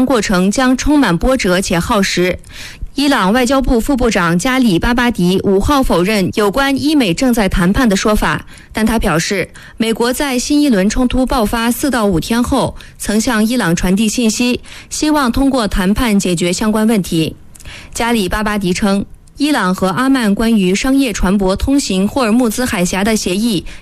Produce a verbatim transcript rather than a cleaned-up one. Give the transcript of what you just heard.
谈过程将充满波折且耗时。伊朗外交部副部长加里巴巴迪五号否认有关伊美正在谈判的说法，但他表示，美国在新一轮冲突爆发四到五天后，曾向伊朗传递信息，希望通过谈判解决相关问题。加里巴巴迪称，伊朗和阿曼关于商业船舶通行霍尔木兹海峡的协议